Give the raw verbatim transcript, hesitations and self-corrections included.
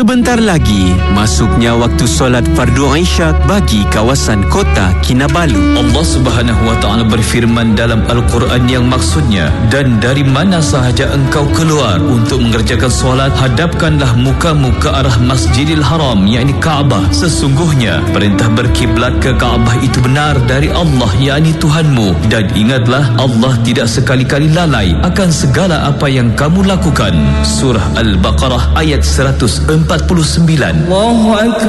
Sebentar lagi, masuknya waktu solat fardu Isyak bagi kawasan kota Kinabalu. Allah Subhanahu wa taala berfirman dalam Al-Quran yang maksudnya, dan dari mana sahaja engkau keluar untuk mengerjakan solat, hadapkanlah mukamu ke arah Masjidil Haram, yakni Kaabah. Sesungguhnya perintah berkiblat ke Kaabah itu benar dari Allah, yakni Tuhanmu. Dan ingatlah, Allah tidak sekali-kali lalai akan segala apa yang kamu lakukan. Surah Al-Baqarah ayat seratus empat puluh sembilan. Allahu Akbar.